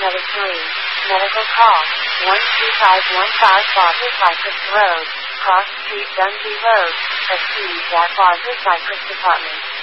Medically. Medical call. 12515 Barbara Cypress Road, Cross Street, Dundee Road. Proceed at Barbara Cypress Department.